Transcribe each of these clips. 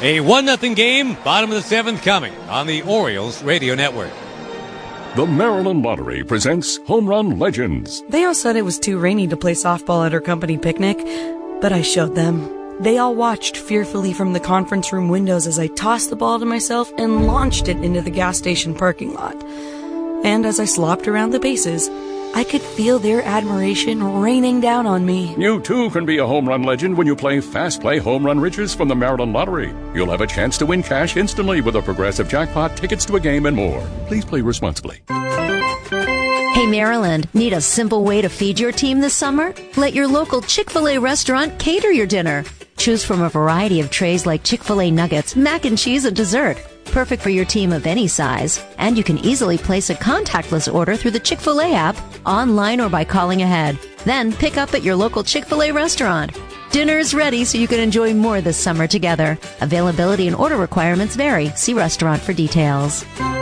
A 1-0 game, bottom of the 7th coming on the Orioles Radio Network. The Maryland Lottery presents Home Run Legends. They all said it was too rainy to play softball at our company picnic, but I showed them. They all watched fearfully from the conference room windows as I tossed the ball to myself and launched it into the gas station parking lot. And as I slopped around the bases, I could feel their admiration raining down on me. You too can be a home run legend when you play Fast Play Home Run Riches from the Maryland Lottery. You'll have a chance to win cash instantly with a progressive jackpot, tickets to a game, and more. Please play responsibly. Hey Maryland, need a simple way to feed your team this summer? Let your local Chick-fil-A restaurant cater your dinner. Choose from a variety of trays like Chick-fil-A nuggets, mac and cheese, and dessert. Perfect for your team of any size. And you can easily place a contactless order through the Chick-fil-A app, online or by calling ahead. Then pick up at your local Chick-fil-A restaurant. Dinner is ready so you can enjoy more this summer together. Availability and order requirements vary. See restaurant for details.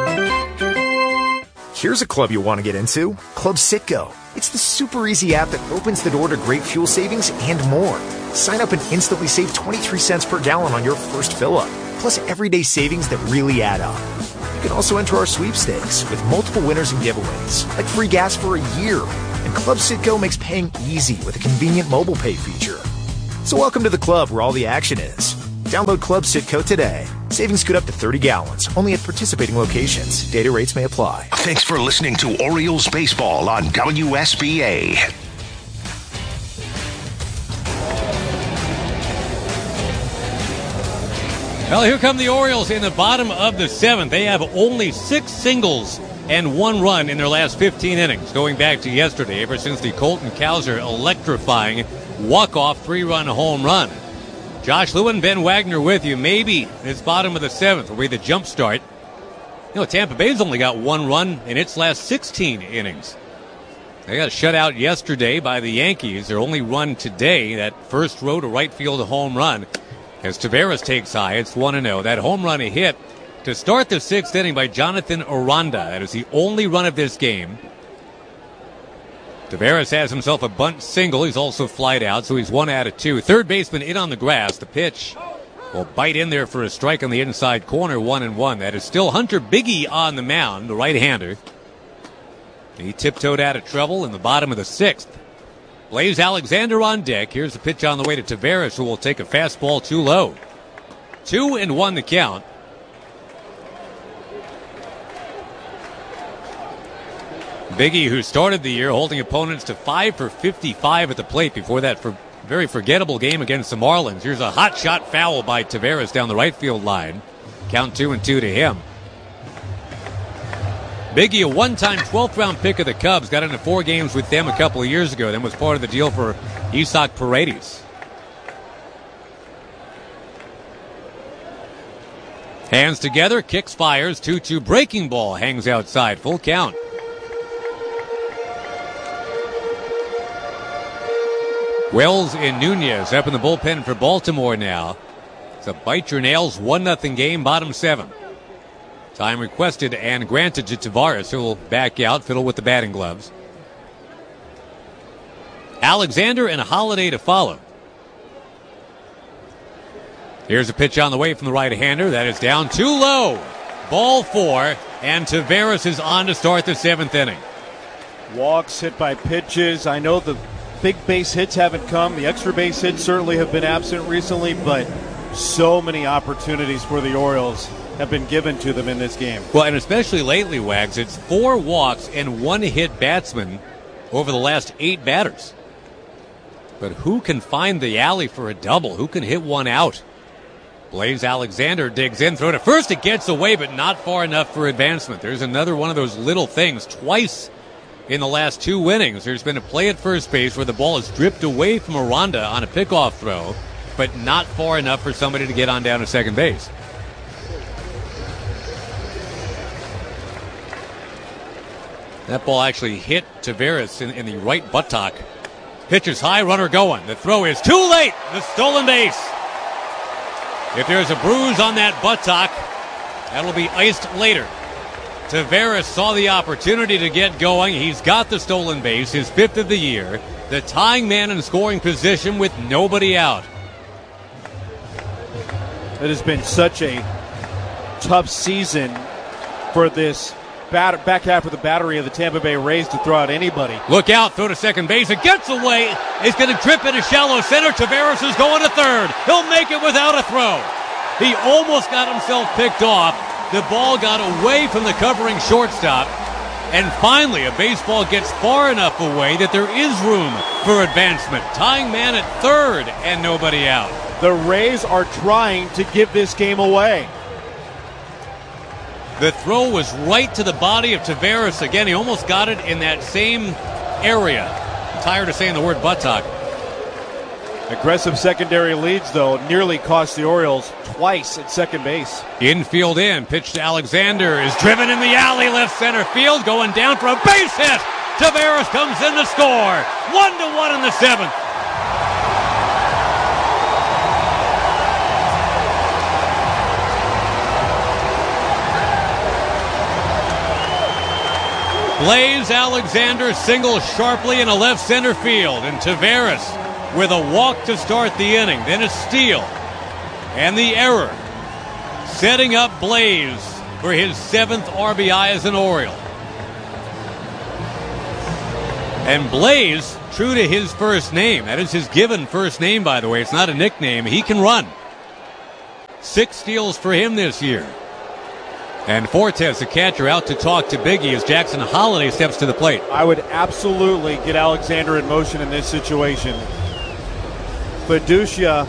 Here's a club you'll want to get into, Club Citgo. It's the super easy app that opens the door to great fuel savings and more. Sign up and instantly save 23 cents per gallon on your first fill-up, plus everyday savings that really add up. You can also enter our sweepstakes with multiple winners and giveaways, like free gas for a year. And Club Citgo makes paying easy with a convenient mobile pay feature. So welcome to the club where all the action is. Download Club Citgo today. Savings could up to 30 gallons, only at participating locations. Data rates may apply. Thanks for listening to Orioles Baseball on WSBA. Well, here come the Orioles in the bottom of the 7th. They have only 6 singles and 1 run in their last 15 innings, going back to yesterday, ever since the Colton Cowser electrifying walk-off 3-run home run. Josh Lewin, Ben Wagner with you. Maybe this bottom of the 7th will be the jump start. You know, Tampa Bay's only got 1 run in its last 16 innings. They got shut out yesterday by the Yankees. Their only run today, that first row to right field home run, as Taveras takes high. It's 1-0. That home run hit to start the 6th inning by Jonathan Aranda. That is the only run of this game. Taveras has himself a bunt single. He's also flied out, so he's 1 out of 2. Third baseman in on the grass. The pitch will bite in there for a strike on the inside corner, 1-1. That is still Hunter Biggie on the mound, the right-hander. He tiptoed out of trouble in the bottom of the 6th. Blaze Alexander on deck. Here's the pitch on the way to Taveras, who will take a fastball too low. 2-1 the count. Biggie, who started the year holding opponents to 5 for 55 at the plate before that very forgettable game against the Marlins. Here's a hot shot foul by Taveras down the right field line. Count 2-2 to him. Biggie, a one-time 12th-round pick of the Cubs, got into 4 games with them a couple of years ago, then was part of the deal for Isaac Paredes. Hands together, kicks, fires, 2-2 breaking ball, hangs outside, full count. Wells and Nunez up in the bullpen for Baltimore now. It's a bite your nails 1-0 game, bottom 7. Time requested and granted to Taveras, who will back out, fiddle with the batting gloves. Alexander and Holiday to follow. Here's a pitch on the way from the right-hander. That is down too low. Ball 4, and Taveras is on to start the 7th inning. Walks, hit by pitches. I know the big base hits haven't come. The extra base hits certainly have been absent recently, but so many opportunities for the Orioles have been given to them in this game. Well, and especially lately, Wags, it's 4 walks and 1 hit batsman over the last 8 batters. But who can find the alley for a double? Who can hit one out? Blaze Alexander digs in, throw to first. It gets away, but not far enough for advancement. There's another one of those little things. Twice in the last 2 innings, there's been a play at first base where the ball is dripped away from Aranda on a pickoff throw, but not far enough for somebody to get on down to second base. That ball actually hit Taveras in the right buttock. Pitcher's high, runner going. The throw is too late. The stolen base. If there's a bruise on that buttock, that'll be iced later. Taveras saw the opportunity to get going. He's got the stolen base, his 5th of the year. The tying man in scoring position with nobody out. It has been such a tough season for this back half of the battery of the Tampa Bay Rays to throw out anybody. Look out, throw to second base. It gets away. It's going to drip into shallow center. Taveras is going to third. He'll make it without a throw. He almost got himself picked off. The ball got away from the covering shortstop. And finally, a baseball gets far enough away that there is room for advancement. Tying man at third and nobody out. The Rays are trying to give this game away. The throw was right to the body of Taveras. Again, he almost got it in that same area. I'm tired of saying the word buttock. Aggressive secondary leads, though, nearly cost the Orioles twice at second base. Infield in, pitch to Alexander, is driven in the alley, left center field, going down for a base hit. Taveras comes in to score. 1-1 in the seventh. Blaze Alexander singles sharply in a left center field, and Taveras with a walk to start the inning, then a steal, and the error, setting up Blaze for his 7th RBI as an Oriole. And Blaze, true to his first name, that is his given first name, by the way, it's not a nickname, he can run. 6 steals for him this year. And Fortes, the catcher, out to talk to Biggie as Jackson Holliday steps to the plate. I would absolutely get Alexander in motion in this situation. Fiducia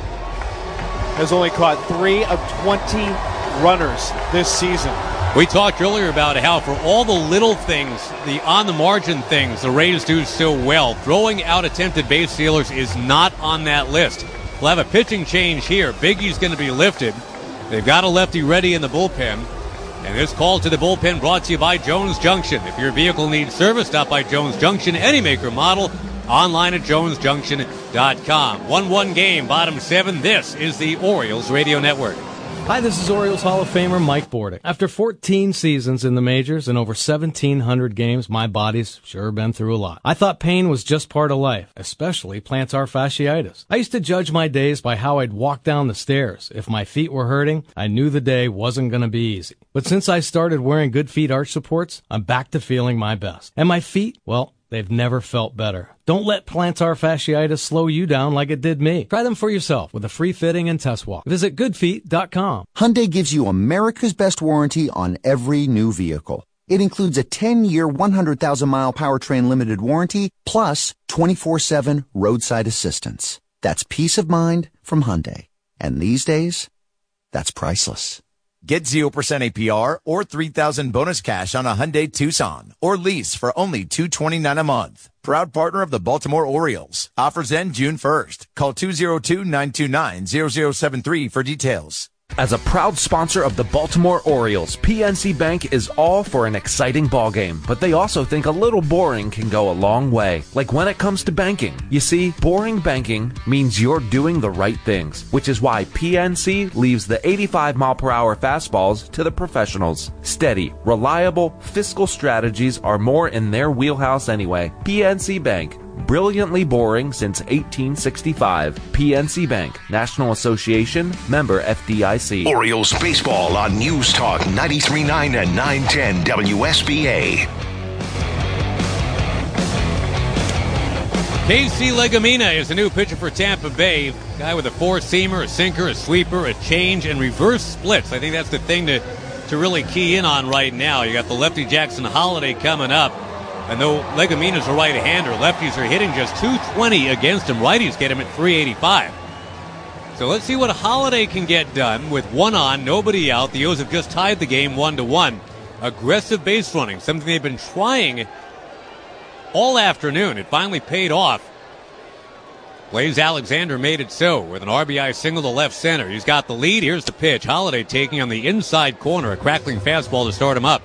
has only caught 3 of 20 runners this season. We talked earlier about how for all the little things, the on-the-margin things, the Rays do so well. Throwing out attempted base stealers is not on that list. We'll have a pitching change here. Biggie's going to be lifted. They've got a lefty ready in the bullpen. And this call to the bullpen brought to you by Jones Junction. If your vehicle needs service, stop by Jones Junction, any maker model, online at jonesjunction.com. 1-1 game, bottom 7. This is the Orioles Radio Network. Hi, this is Orioles Hall of Famer Mike Bordick. After 14 seasons in the majors and over 1,700 games, my body's sure been through a lot. I thought pain was just part of life, especially plantar fasciitis. I used to judge my days by how I'd walk down the stairs. If my feet were hurting, I knew the day wasn't going to be easy. But since I started wearing Good Feet arch supports, I'm back to feeling my best. And my feet, well, they've never felt better. Don't let plantar fasciitis slow you down like it did me. Try them for yourself with a free fitting and test walk. Visit goodfeet.com. Hyundai gives you America's best warranty on every new vehicle. It includes a 10-year, 100,000-mile powertrain limited warranty, plus 24/7 roadside assistance. That's peace of mind from Hyundai. And these days, that's priceless. Get 0% APR or $3,000 bonus cash on a Hyundai Tucson or lease for only $229 a month. Proud partner of the Baltimore Orioles. Offers end June 1st. Call 202-929-0073 for details. As a proud sponsor of the Baltimore Orioles, PNC Bank is all for an exciting ballgame, but they also think a little boring can go a long way. Like when it comes to banking. You see, boring banking means you're doing the right things, which is why PNC leaves the 85-mile-per-hour fastballs to the professionals. Steady, reliable, fiscal strategies are more in their wheelhouse anyway. PNC Bank. Brilliantly boring since 1865. PNC Bank, National Association, member FDIC. Orioles baseball on News Talk 93.9 and 910 WSBA. Casey Legumina is the new pitcher for Tampa Bay. Guy with a four-seamer, a sinker, a sweeper, a change, and reverse splits. I think that's the thing to really key in on right now. You got the lefty Jackson Holliday coming up. And though Legumina's a right-hander, lefties are hitting just 220 against him. Righties get him at 385. So let's see what Holliday can get done with one on, nobody out. The O's have just tied the game 1-1. Aggressive base running, something they've been trying all afternoon. It finally paid off. Blaze Alexander made it so with an RBI single to left center. He's got the lead. Here's the pitch. Holliday taking on the inside corner, a crackling fastball to start him up.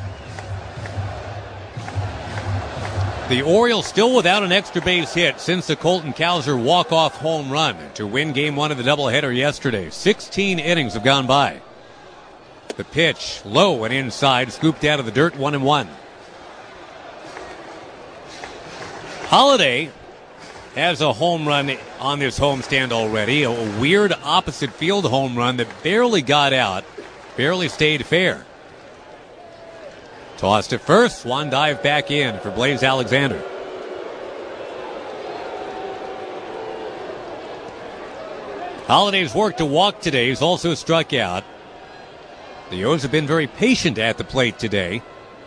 The Orioles still without an extra base hit since the Colton Cowser walk-off home run to win Game 1 of the doubleheader yesterday. 16 innings have gone by. The pitch, low and inside, scooped out of the dirt, 1-1. Holliday has a home run on this homestand already. A weird opposite field home run that barely got out, barely stayed fair. Tossed at first, swan dive back in for Blaze Alexander. Holliday's worked to walk today. He's also struck out. The O's have been very patient at the plate today.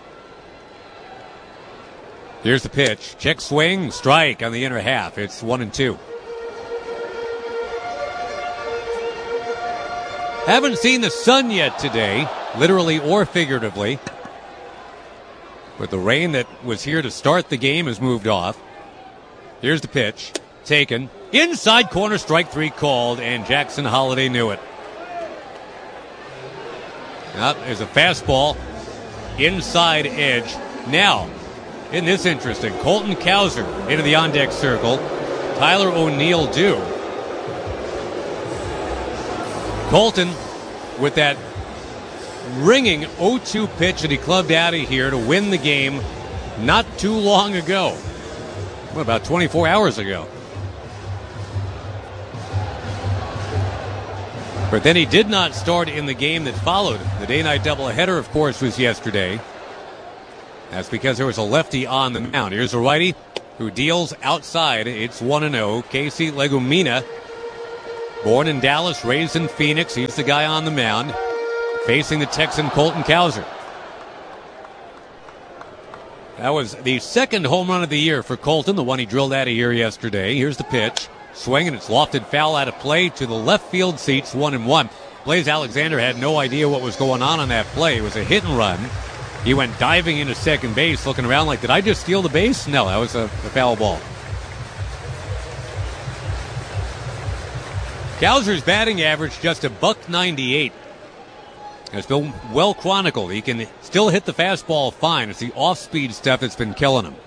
Here's the pitch. Check swing, strike on the inner half. It's 1-2. Haven't seen the sun yet today, literally or figuratively. But the rain that was here to start the game has moved off. Here's the pitch. Taken. Inside corner, strike 3 called, and Jackson Holliday knew it. There's a fastball. Inside edge. Now, isn't this interesting? Colton Cowser into the on-deck circle. Tyler O'Neill due. Colton with that ringing 0-2 pitch that he clubbed out of here to win the game not too long ago. About 24 hours ago. But then he did not start in the game that followed. The day-night doubleheader, of course, was yesterday. That's because there was a lefty on the mound. Here's a righty who deals outside. It's 1-0. Casey Legumina, born in Dallas, raised in Phoenix. He's the guy on the mound, facing the Texan Colton Cowser. That was the second home run of the year for Colton, the one he drilled out of here yesterday. Here's the pitch. Swing, and it's lofted foul out of play to the left field seats, 1-1. Blaze Alexander had no idea what was going on that play. It was a hit and run. He went diving into second base, looking around like, did I just steal the base? No, that was a foul ball. Cowser's batting average just $198. It's been well chronicled. He can still hit the fastball fine. It's the off-speed stuff that's been killing him.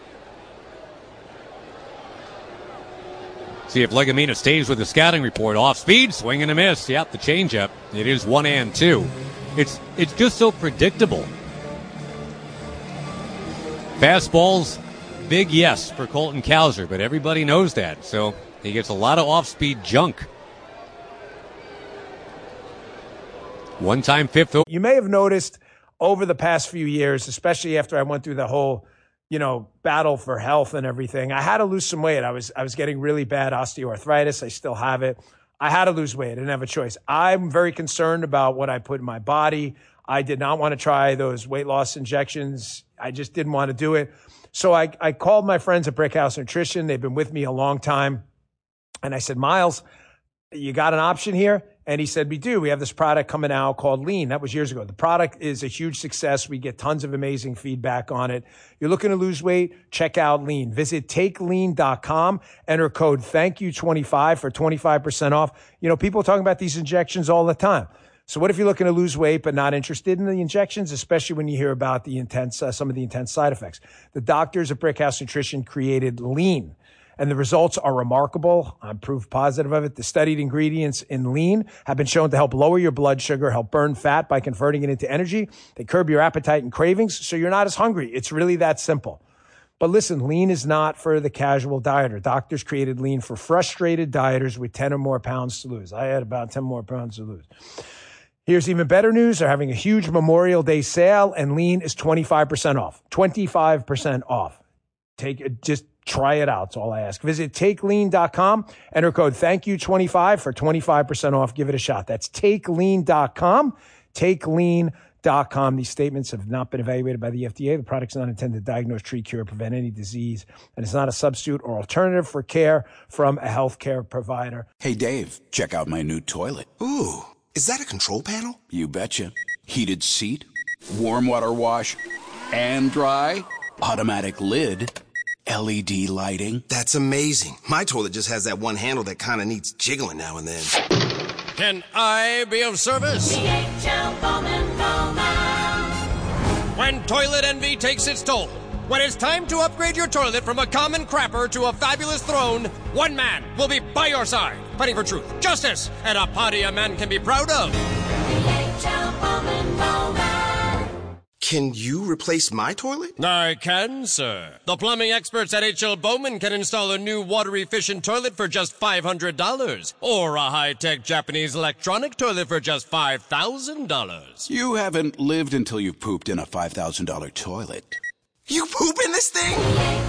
See if Legumina stays with the scouting report. Off speed, swing and a miss. Yep, the changeup. It is 1-2. It's just so predictable. Fastballs, big yes for Colton Cowser, but everybody knows that. So he gets a lot of off-speed junk. One-time fifth. You may have noticed over the past few years, especially after I went through the whole battle for health and everything, I had to lose some weight. I was getting really bad osteoarthritis. I still have it. I had to lose weight. I didn't have a choice. I'm very concerned about what I put in my body. I did not want to try those weight loss injections. I just didn't want to do it. So I called my friends at Brickhouse Nutrition. They've been with me a long time. And I said, Miles, you got an option here? And he said, we do. We have this product coming out called Lean. That was years ago. The product is a huge success. We get tons of amazing feedback on it. You're looking to lose weight? Check out Lean. Visit takelean.com. Enter code THANKYOU25 for 25% off. People are talking about these injections all the time. So what if you're looking to lose weight but not interested in the injections, especially when you hear about the some of the intense side effects? The doctors at Brickhouse Nutrition created Lean, and the results are remarkable. I'm proof positive of it. The studied ingredients in Lean have been shown to help lower your blood sugar, help burn fat by converting it into energy. They curb your appetite and cravings, so you're not as hungry. It's really that simple. But listen, Lean is not for the casual dieter. Doctors created Lean for frustrated dieters with 10 or more pounds to lose. I had about 10 more pounds to lose. Here's even better news. They're having a huge Memorial Day sale, and Lean is 25% off. 25% off. Just try it out. That's all I ask. Visit takelean.com. Enter code THANKYOU25 for 25% off. Give it a shot. That's takelean.com. Takelean.com. These statements have not been evaluated by the FDA. The product's not intended to diagnose, treat, cure, prevent any disease, and it's not a substitute or alternative for care from a healthcare provider. Hey, Dave, check out my new toilet. Ooh. Is that a control panel? You betcha. Heated seat, warm water wash, and dry, automatic lid, LED lighting. That's amazing. My toilet just has that one handle that kind of needs jiggling now and then. Can I be of service? DHL Bowman Bowman. When toilet envy takes its toll, when it's time to upgrade your toilet from a common crapper to a fabulous throne, one man will be by your side, fighting for truth, justice, and a party a man can be proud of. DHL Bowman Bowman. Can you replace my toilet? I can, sir. The plumbing experts at H.L. Bowman can install a new water-efficient toilet for just $500, or a high-tech Japanese electronic toilet for just $5,000. You haven't lived until you've pooped in a $5,000 toilet. You poop in this thing?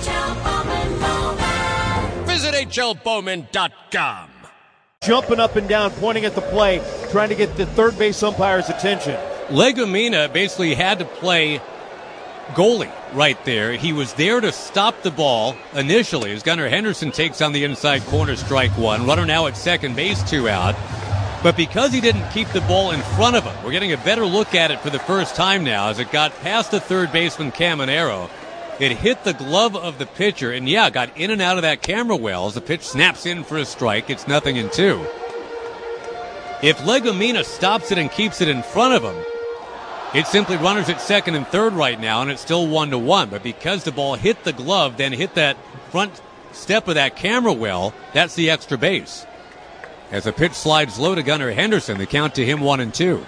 Visit hlbowman.com. Jumping up and down, pointing at the play, trying to get the third base umpire's attention. Legumina basically had to play goalie right there. He was there to stop the ball initially as Gunnar Henderson takes on the inside corner, strike one. Runner now at second base, 2 out. But because he didn't keep the ball in front of him, we're getting a better look at it for the first time now as it got past the third baseman Caminero. It hit the glove of the pitcher and, got in and out of that camera well as the pitch snaps in for a strike. It's 0-2. If Legumina stops it and keeps it in front of him, it's simply runners at second and third right now, and it's still 1-1. But because the ball hit the glove, then hit that front step of that camera well, that's the extra base. As the pitch slides low to Gunnar Henderson, the count to him 1-2.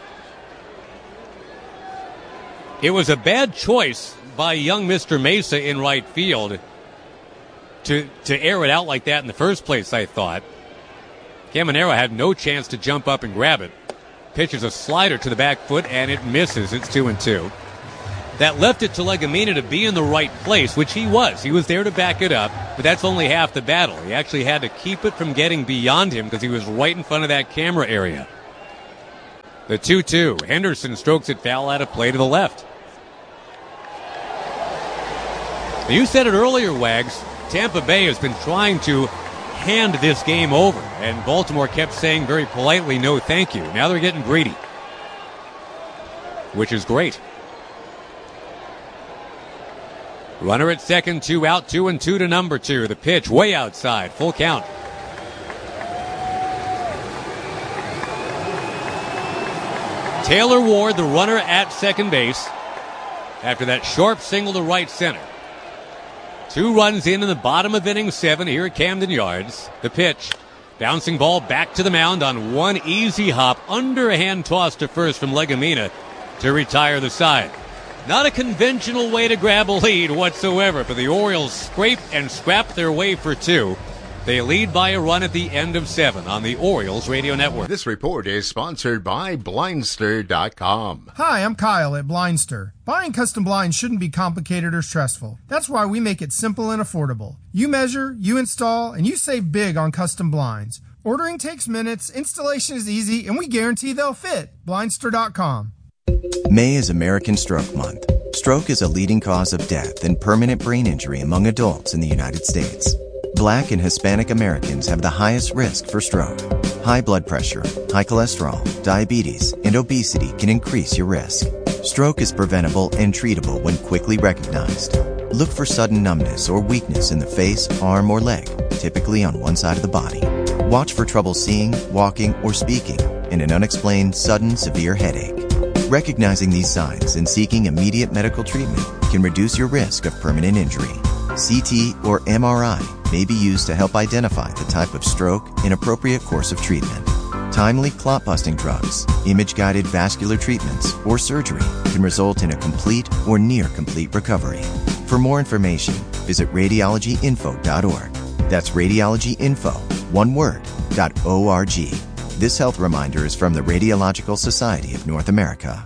It was a bad choice by young Mr. Mesa in right field to air it out like that in the first place, I thought. Caminero had no chance to jump up and grab it. Pitches a slider to the back foot, and it misses. It's 2-2. That left it to Legumina to be in the right place, which he was. He was there to back it up, but that's only half the battle. He actually had to keep it from getting beyond him because he was right in front of that camera area. The 2-2. Henderson strokes it foul out of play to the left. You said it earlier, Wags. Tampa Bay has been trying to hand this game over, and Baltimore kept saying very politely, no thank you. Now they're getting greedy, which is great. Runner at second, 2 out, 2-2 to number 2. The pitch way outside, full count. Taylor Ward, the runner at second base, after that sharp single to right center. 2 runs in the bottom of inning 7 here at Camden Yards. The pitch. Bouncing ball back to the mound on one easy hop. Underhand toss to first from Legumina to retire the side. Not a conventional way to grab a lead whatsoever, but the Orioles scrape and scrap their way for 2. They lead by a run at the end of 7 on the Orioles Radio Network. This report is sponsored by Blindster.com. Hi, I'm Kyle at Blindster. Buying custom blinds shouldn't be complicated or stressful. That's why we make it simple and affordable. You measure, you install, and you save big on custom blinds. Ordering takes minutes, installation is easy, and we guarantee they'll fit. Blindster.com. May is American Stroke Month. Stroke is a leading cause of death and permanent brain injury among adults in the United States. Black and Hispanic Americans have the highest risk for stroke. High blood pressure, high cholesterol, diabetes, and obesity can increase your risk. Stroke is preventable and treatable when quickly recognized. Look for sudden numbness or weakness in the face, arm, or leg, typically on one side of the body. Watch for trouble seeing, walking, or speaking, and an unexplained, sudden, severe headache. Recognizing these signs and seeking immediate medical treatment can reduce your risk of permanent injury. CT or MRI may be used to help identify the type of stroke and appropriate course of treatment. Timely clot-busting drugs, image-guided vascular treatments, or surgery can result in a complete or near-complete recovery. For more information, visit radiologyinfo.org. That's radiologyinfo, one word, .org. This health reminder is from the Radiological Society of North America.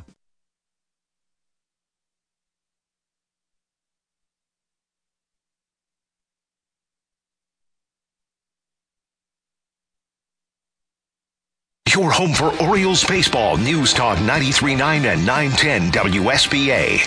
Your home for Orioles baseball. News Talk 93.9 and 910 WSBA.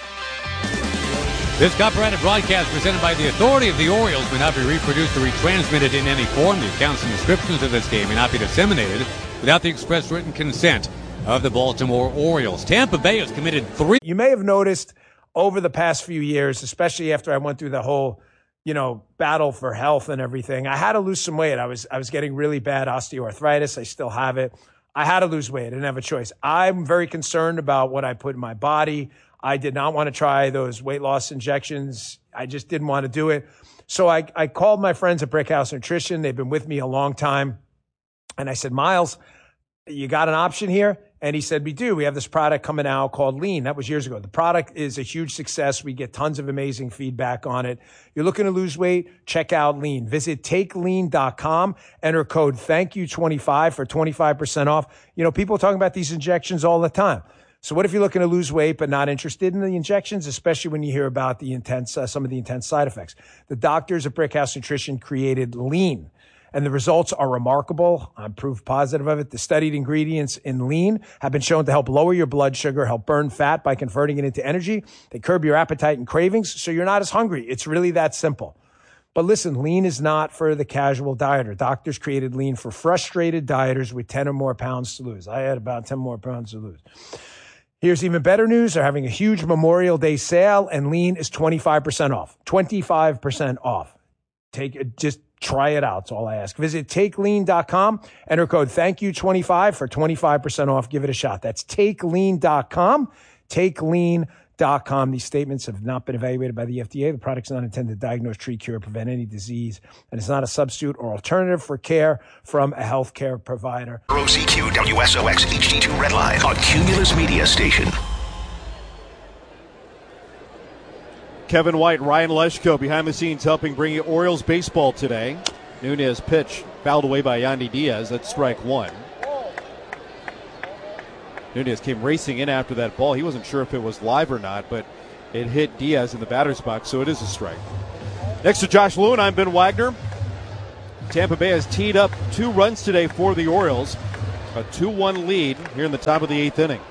This copyrighted broadcast presented by the authority of the Orioles may not be reproduced or retransmitted in any form. The accounts and descriptions of this game may not be disseminated without the express written consent of the Baltimore Orioles. Tampa Bay has committed 3. You may have noticed over the past few years, especially after I went through the whole, battle for health and everything, I had to lose some weight. I was getting really bad osteoarthritis. I still have it. I had to lose weight. I didn't have a choice. I'm very concerned about what I put in my body. I did not want to try those weight loss injections. I just didn't want to do it. So I called my friends at Brickhouse Nutrition. They've been with me a long time. And I said, Miles, you got an option here? And he said, we do. We have this product coming out called Lean. That was years ago. The product is a huge success. We get tons of amazing feedback on it. You're looking to lose weight? Check out Lean. Visit takelean.com. Enter code THANKYOU25 for 25% off. You know, people are talking about these injections all the time. So what if you're looking to lose weight but not interested in the injections, especially when you hear about the intense, some of the intense side effects? The doctors at Brickhouse Nutrition created Lean, and the results are remarkable. I'm proof positive of it. The studied ingredients in Lean have been shown to help lower your blood sugar, help burn fat by converting it into energy. They curb your appetite and cravings, so you're not as hungry. It's really that simple. But listen, Lean is not for the casual dieter. Doctors created Lean for frustrated dieters with 10 or more pounds to lose. I had about 10 more pounds to lose. Here's even better news. They're having a huge Memorial Day sale, and Lean is 25% off. 25% off. Just try it out. That's all I ask. Visit takelean.com. Enter code THANKYOU25 for 25% off. Give it a shot. That's takelean.com. Takelean.com. These statements have not been evaluated by the FDA. The product's not intended to diagnose, treat, cure, prevent any disease, and it's not a substitute or alternative for care from a healthcare provider. OCQ WSOX HD2 Redline, a Cumulus Media station. Kevin White, Ryan Leshko behind the scenes helping bring you Orioles baseball today. Nunez pitch fouled away by Yandy Diaz. That's strike one. Nunez came racing in after that ball. He wasn't sure if it was live or not, but it hit Diaz in the batter's box, so it is a strike. Next to Josh Lewin, I'm Ben Wagner. Tampa Bay has teed up 2 runs today for the Orioles. A 2-1 lead here in the top of the 8th inning.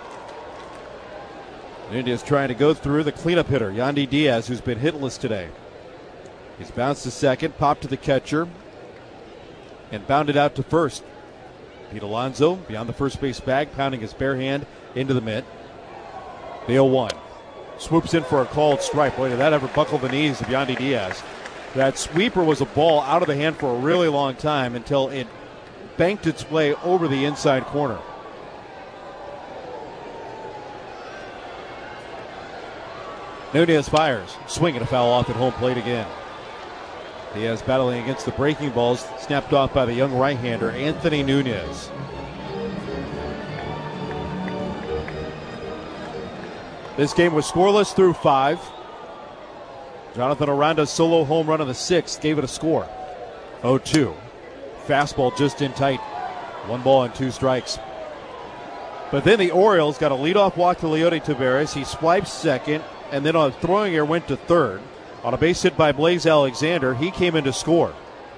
Nunez trying to go through the cleanup hitter, Yandy Diaz, who's been hitless today. He's bounced to second, popped to the catcher, and bounded out to first. Pete Alonso beyond the first base bag, pounding his bare hand into the mitt. The 0-1. Swoops in for a called strike. Boy, did that ever buckle the knees of Yandy Diaz. That sweeper was a ball out of the hand for a really long time until it banked its way over the inside corner. Nunez fires. Swing and a foul off at home plate again. Diaz battling against the breaking balls, snapped off by the young right-hander, Anthony Nunez. This game was scoreless through 5. Jonathan Aranda's solo home run on the 6th gave it a score. 0-2. Fastball just in tight. 1 ball and 2 strikes. But then the Orioles got a leadoff walk to Leody Taveras. He swipes second, and then on a throwing error went to third. On a base hit by Blaze Alexander, he came in to score.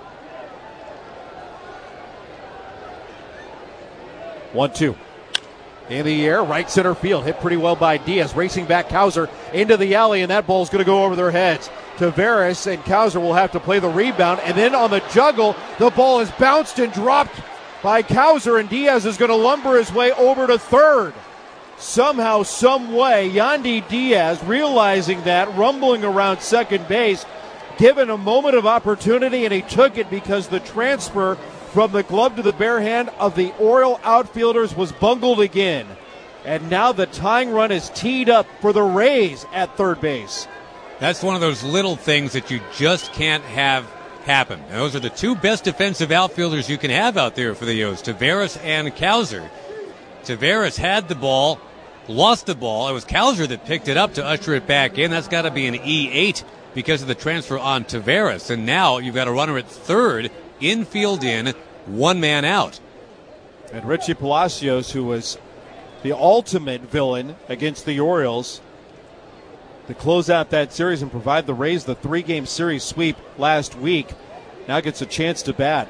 1-2. In the air, right center field, hit pretty well by Diaz. Racing back Cowser into the alley, and that ball's going to go over their heads. Taveras and Cowser will have to play the rebound, and then on the juggle, the ball is bounced and dropped by Cowser, and Diaz is going to lumber his way over to third. Somehow, some way, Yandy Diaz, realizing that, rumbling around second base, given a moment of opportunity, and he took it because the transfer from the glove to the bare hand of the Oriole outfielders was bungled again. And now the tying run is teed up for the Rays at third base. That's one of those little things that you just can't have happen. And those are the 2 best defensive outfielders you can have out there for the O's, Taveras and Cowser. Taveras had the ball, lost the ball. It was Cowser that picked it up to usher it back in. That's got to be an E8 because of the transfer on Taveras. And now you've got a runner at third, infield in, 1 man out. And Richie Palacios, who was the ultimate villain against the Orioles to close out that series and provide the Rays the 3-game series sweep last week, now gets a chance to bat.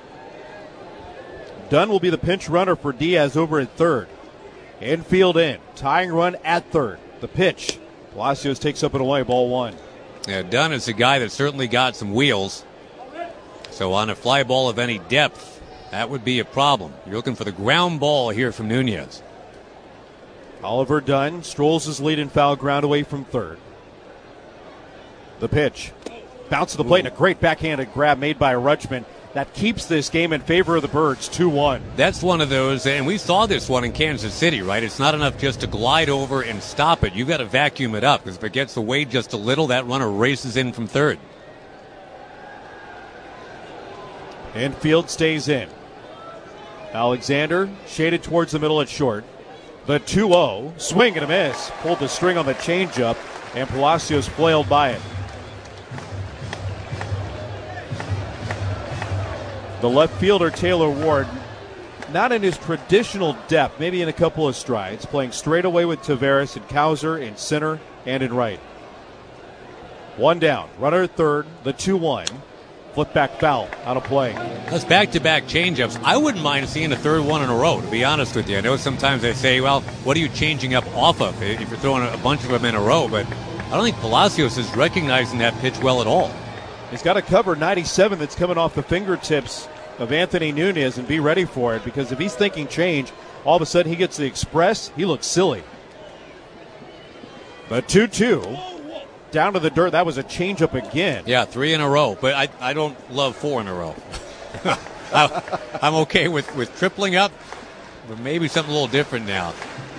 Dunn will be the pinch runner for Diaz over at third. Infield in, tying run at third. The pitch, Palacios takes up and away, ball 1. Yeah, Dunn is a guy that certainly got some wheels. So on a fly ball of any depth, that would be a problem. You're looking for the ground ball here from Nunez. Oliver Dunn strolls his lead in foul ground away from third. The pitch. Bounce to the plate and a great backhanded grab made by Rutschman. That keeps this game in favor of the Birds, 2-1. That's one of those, and we saw this one in Kansas City, right? It's not enough just to glide over and stop it. You've got to vacuum it up, because if it gets away just a little, that runner races in from third. Infield stays in. Alexander shaded towards the middle at short. The 2-0, swing and a miss. Pulled the string on the changeup, and Palacios flailed by it. The left fielder, Taylor Ward, not in his traditional depth, maybe in a couple of strides, playing straight away with Taveras and Cowser in center and in right. One down, runner at third, the 2-1. Flip back foul, out of play. That's back-to-back changeups. I wouldn't mind seeing a third one in a row, to be honest with you. I know sometimes they say, well, what are you changing up off of if you're throwing a bunch of them in a row? But I don't think Palacios is recognizing that pitch well at all. He's got to cover 97 that's coming off the fingertips of Anthony Nunez and be ready for it, because if he's thinking change, all of a sudden he gets the express, he looks silly. The 2-2. Down to the dirt. That was a changeup again. Yeah, 3 in a row. But I don't love 4 in a row. I'm okay with tripling up, but maybe something a little different now.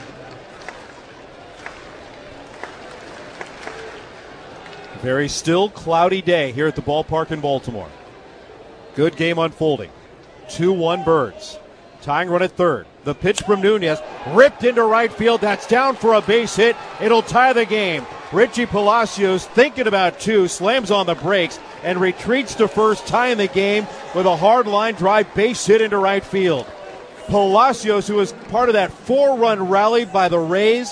Very still, cloudy day here at the ballpark in Baltimore. Good game unfolding. 2-1 Birds. Tying run at third. The pitch from Nunez ripped into right field. That's down for a base hit. It'll tie the game. Richie Palacios, thinking about two, slams on the brakes and retreats to first, tying the game with a hard line drive base hit into right field. Palacios, who was part of that 4-run rally by the Rays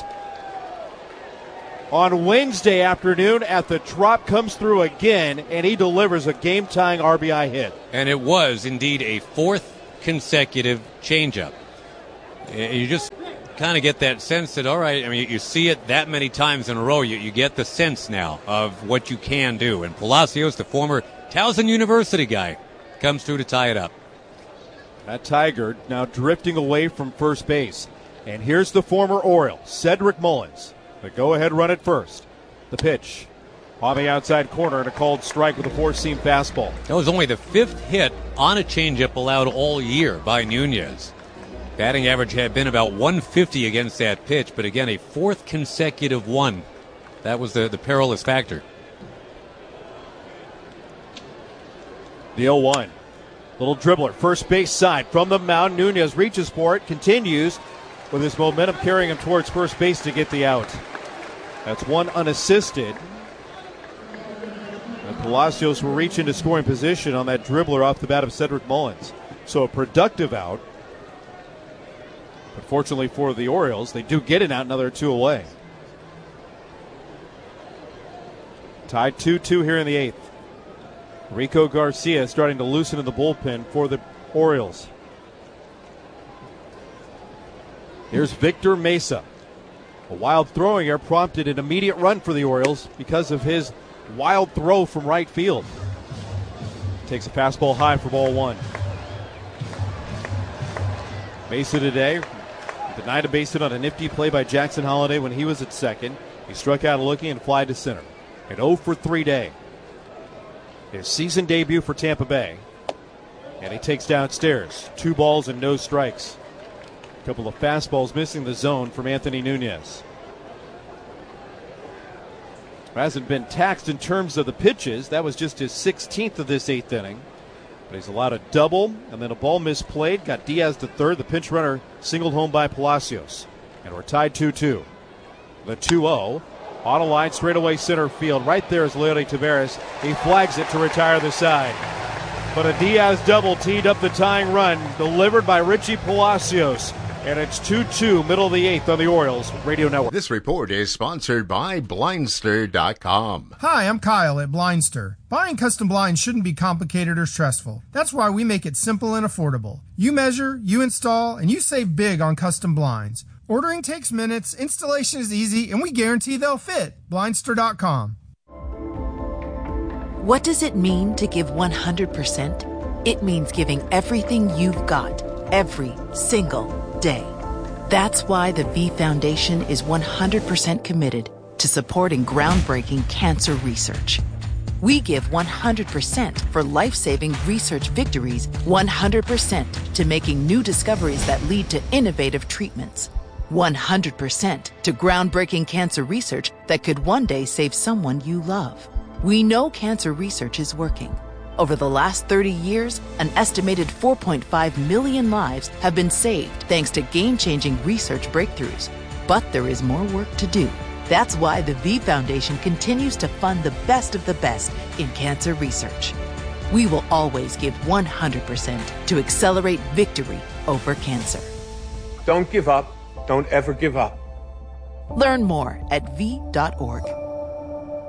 on Wednesday afternoon at the Trop, comes through again, and he delivers a game-tying RBI hit. And it was indeed a 4th consecutive changeup. You just kind of get that sense that, all right, I mean, you see it that many times in a row, you get the sense now of what you can do. And Palacios, the former Towson University guy, comes through to tie it up. That Tiger now drifting away from first base. And here's the former Oriole, Cedric Mullins. The go-ahead run at first. The pitch on the outside corner and a called strike with a four-seam fastball. That was only the 5th hit on a changeup allowed all year by Nunez. Batting average had been about 150 against that pitch, but again, a 4th consecutive one. That was the perilous factor. The 0-1. Little dribbler, first base side from the mound. Nunez reaches for it, continues with his momentum carrying him towards first base to get the out. That's one unassisted. And Palacios will reach into scoring position on that dribbler off the bat of Cedric Mullins. So a productive out. But fortunately for the Orioles, they do get it out, another 2 away. Tied 2-2 here in the 8th. Rico Garcia starting to loosen in the bullpen for the Orioles. Here's Victor Mesa. A wild throwing error prompted an immediate run for the Orioles because of his wild throw from right field. Takes a fastball high for ball 1. Mesa today denied a base hit on a nifty play by Jackson Holliday when he was at second. He struck out looking and fly to center. An 0-for-3 day. His season debut for Tampa Bay. And he takes downstairs. 2 balls and no strikes. A couple of fastballs missing the zone from Anthony Nunez. Hasn't been taxed in terms of the pitches. That was just his 16th of this 8th inning. But he's allowed a double and then a ball misplayed. Got Diaz to third. The pinch runner singled home by Palacios. And we're tied 2-2. The 2-0. On a line, straightaway center field. Right there is Leody Taveras. He flags it to retire the side. But a Diaz double teed up the tying run, delivered by Richie Palacios. And it's 2-2, middle of the 8th on the Orioles Radio Network. This report is sponsored by Blindster.com. Hi, I'm Kyle at Blindster. Buying custom blinds shouldn't be complicated or stressful. That's why we make it simple and affordable. You measure, you install, and you save big on custom blinds. Ordering takes minutes, installation is easy, and we guarantee they'll fit. Blindster.com. What does it mean to give 100%? It means giving everything you've got, every single day. That's why the V Foundation is 100% committed to supporting groundbreaking cancer research. We give 100% for life-saving research victories, 100% to making new discoveries that lead to innovative treatments, 100% to groundbreaking cancer research that could one day save someone you love. We know cancer research is working. Over the last 30 years, an estimated 4.5 million lives have been saved thanks to game-changing research breakthroughs. But there is more work to do. That's why the V Foundation continues to fund the best of the best in cancer research. We will always give 100% to accelerate victory over cancer. Don't give up. Don't ever give up. Learn more at V.org.